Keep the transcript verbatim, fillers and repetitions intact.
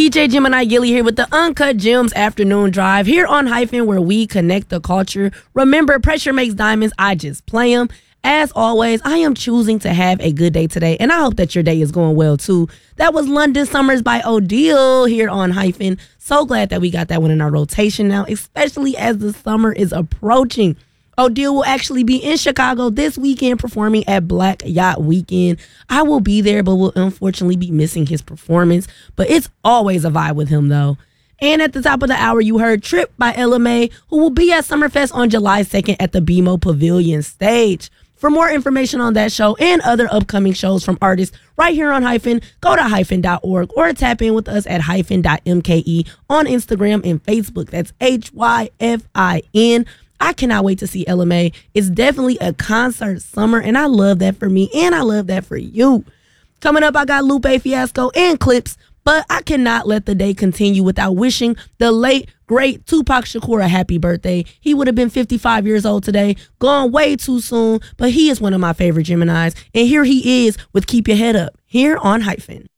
D J Gemini Gilly here with the Uncut Gems Afternoon Drive here on Hyphen, where we connect the culture. Remember, pressure makes diamonds. I just play them. As always, I am choosing to have a good day today, and I hope that your day is going well too. That was London Summers by Odile here on Hyphen. So glad that we got that one in our rotation now, especially as the summer is approaching. Odile will actually be in Chicago this weekend performing at Black Yacht Weekend. I will be there, but will unfortunately be missing his performance. But it's always a vibe with him, though. And at the top of the hour, you heard Trip by Ella Mai, who will be at Summerfest on July second at the B M O Pavilion stage. For more information on that show and other upcoming shows from artists right here on Hyphen, go to hyphen dot org or tap in with us at hyphen dot m k e on Instagram and Facebook. That's H Y F I N. I cannot wait to see Ella Mai. It's definitely a concert summer, and I love that for me, and I love that for you. Coming up, I got Lupe Fiasco and Clips, but I cannot let the day continue without wishing the late, great Tupac Shakur a happy birthday. He would have been fifty-five years old today, gone way too soon, but he is one of my favorite Geminis, and here he is with Keep Your Head Up, here on Hyphen.